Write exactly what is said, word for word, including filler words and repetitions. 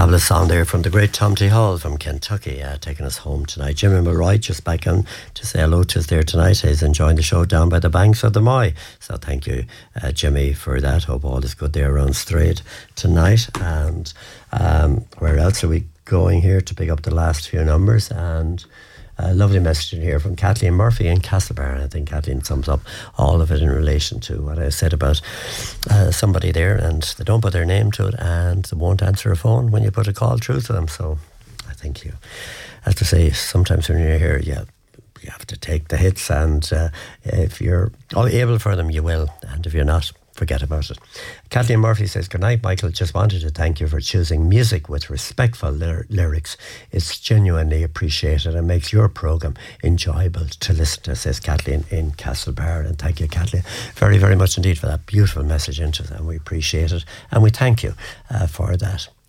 Fabulous song there from the great Tom T. Hall from Kentucky, uh, taking us home tonight. Jimmy Mulroy just back on to say hello to us there tonight. He's enjoying the show down by the banks of the Moy. So thank you, uh, Jimmy, for that. Hope all is good there around Straight tonight. And um, where else are we going here to pick up the last few numbers? And a lovely message in here from Kathleen Murphy in Castlebar. I think Kathleen sums up all of it in relation to what I said about uh, somebody there, and they don't put their name to it and they won't answer a phone when you put a call through to them. So I think you have to say, sometimes when you're here, yeah, you have to take the hits, and uh, if you're able for them, you will, and if you're not, forget about it. Kathleen Murphy says, good night, Michael. Just wanted to thank you for choosing music with respectful ly- lyrics. It's genuinely appreciated and makes your programme enjoyable to listen to, says Kathleen in Castlebar. And thank you, Kathleen, very, very much indeed for that beautiful message into us, and we appreciate it and we thank you uh, for that.